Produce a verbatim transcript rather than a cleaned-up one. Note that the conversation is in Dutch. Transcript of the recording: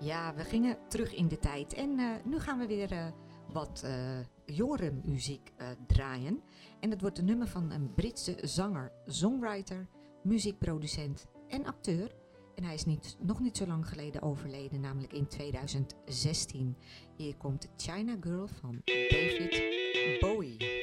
Ja, we gingen terug in de tijd en uh, nu gaan we weer uh, wat uh, jongere muziek uh, draaien. En dat wordt een nummer van een Britse zanger, songwriter, muziekproducent en acteur. En hij is niet, nog niet zo lang geleden overleden, namelijk in tweeduizend zestien. Hier komt China Girl van David Bowie.